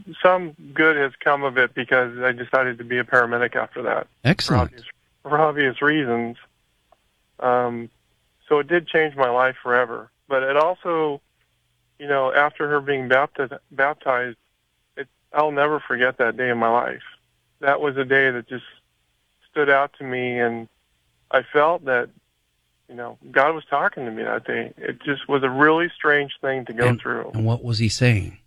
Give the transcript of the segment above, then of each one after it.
some good has come of it because I decided to be a paramedic after that. Excellent. For obvious reasons. So it did change my life forever. But it also, after her being baptized, I'll never forget that day in my life. That was a day that just stood out to me, and I felt that, God was talking to me that day. It just was a really strange thing to go through. And what was he saying?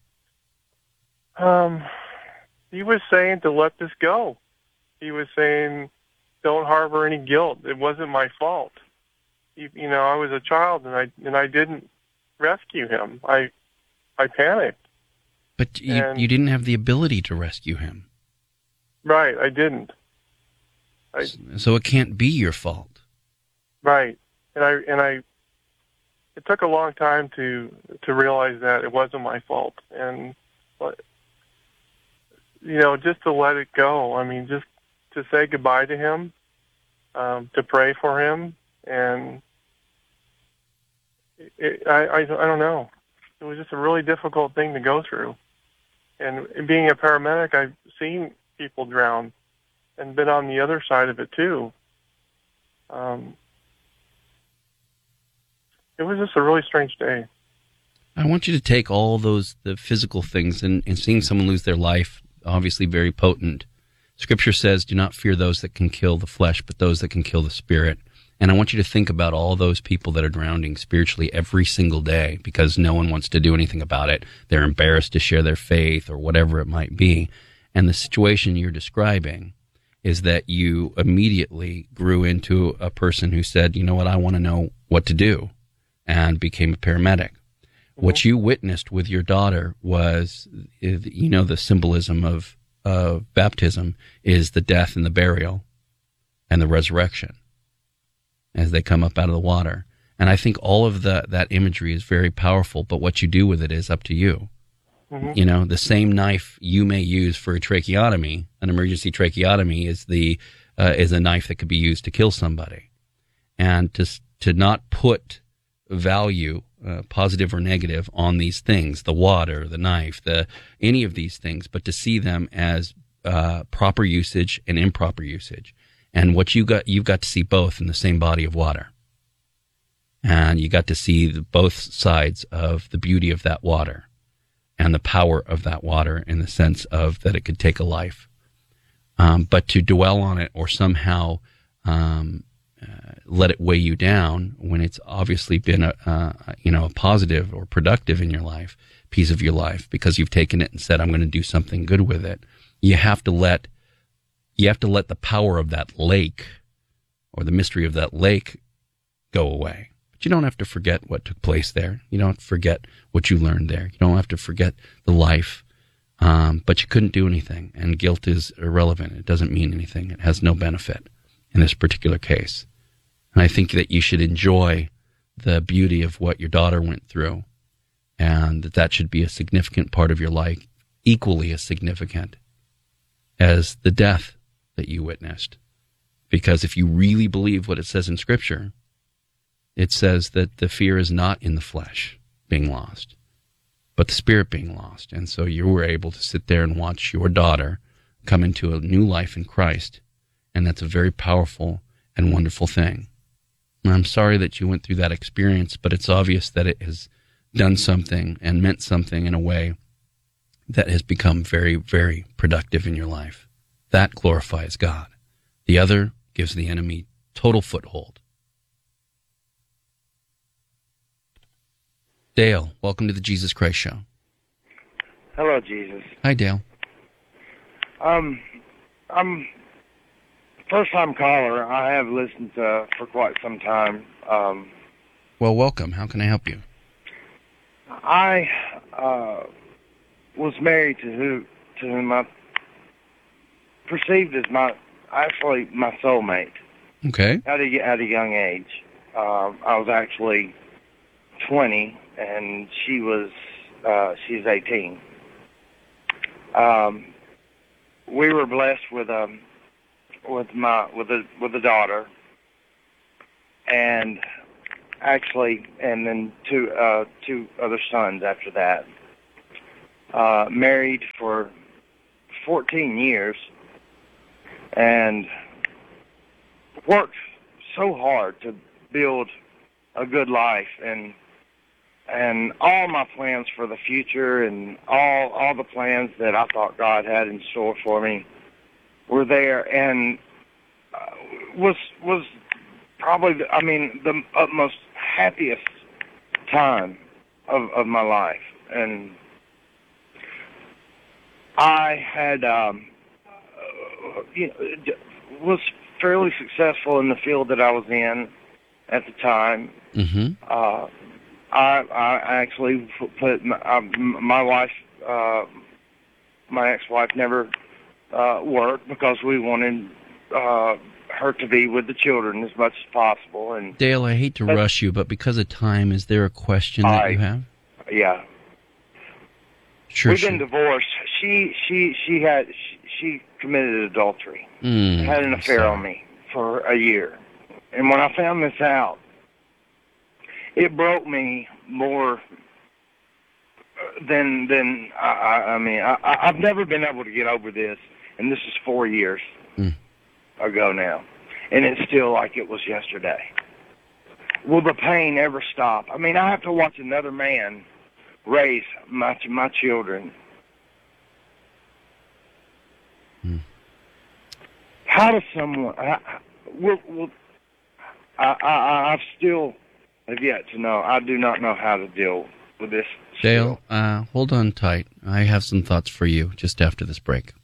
He was saying to let this go. He was saying, don't harbor any guilt. It wasn't my fault. I was a child, and I didn't rescue him. I panicked. But you didn't have the ability to rescue him. Right, I didn't. So it can't be your fault. Right, and it took a long time to realize that it wasn't my fault, and just to let it go. I mean, just to say goodbye to him, to pray for him, and I don't know. It was just a really difficult thing to go through. And being a paramedic, I've seen people drown and been on the other side of it too. It was just a really strange day. I want you to take all the physical things and seeing someone lose their life, obviously very potent. Scripture says, do not fear those that can kill the flesh, but those that can kill the spirit. And I want you to think about all those people that are drowning spiritually every single day because no one wants to do anything about it. They're embarrassed to share their faith or whatever it might be. And the situation you're describing is that you immediately grew into a person who said, you know what, I want to know what to do, and became a paramedic. Mm-hmm. What you witnessed with your daughter was, the symbolism of baptism is the death and the burial and the resurrection as they come up out of the water. And I think all of that imagery is very powerful, but what you do with it is up to you. Mm-hmm. The same knife you may use for a tracheotomy, an emergency tracheotomy, is a knife that could be used to kill somebody. And to not put value, positive or negative, on these things, the water, the knife, any of these things, but to see them as proper usage and improper usage. And what you've got to see both in the same body of water. And you got to see both sides of the beauty of that water and the power of that water in the sense of that it could take a life. But to dwell on it or somehow let it weigh you down when it's obviously been a positive or productive in your life, piece of your life, because you've taken it and said, I'm going to do something good with it. You have to let the power of that lake or the mystery of that lake go away. But you don't have to forget what took place there. You don't have to forget what you learned there. You don't have to forget the life. But you couldn't do anything, and guilt is irrelevant. It doesn't mean anything. It has no benefit in this particular case. And I think that you should enjoy the beauty of what your daughter went through, and that should be a significant part of your life, equally as significant as the death that you witnessed. Because if you really believe what it says in Scripture, it says that the fear is not in the flesh being lost, but the spirit being lost. And so you were able to sit there and watch your daughter come into a new life in Christ, and that's a very powerful and wonderful thing. And I'm sorry that you went through that experience, but it's obvious that it has done something and meant something in a way that has become very, very productive in your life. That glorifies God. The other gives the enemy total foothold. Dale, welcome to the Jesus Christ Show. Hello, Jesus. Hi, Dale. I'm first-time caller. I have listened for quite some time. Well, welcome. How can I help you? I was married to whom I perceived as my soulmate. Okay. At a young age. I was actually 20, and she's 18. We were blessed with a daughter, and then two other sons after that. married for 14 years, and worked so hard to build a good life, and all my plans for the future and all the plans that I thought God had in store for me were there, and was probably the utmost happiest time of my life. And I had was fairly successful in the field that I was in at the time. Mm-hmm. I actually put my wife, my ex-wife, never worked because we wanted her to be with the children as much as possible. And Dale, I hate to rush you, but because of time, is there a question that you have? Yeah. Sure. We've been divorced. She committed adultery. Had an affair on me for a year. And when I found this out, it broke me more than I've never been able to get over this, and this is 4 years ago now, and it's still like it was yesterday. Will the pain ever stop? I mean, I have to watch another man raise my children. How does someone? I still have yet to know. I do not know how to deal with this. Dale, hold on tight. I have some thoughts for you just after this break.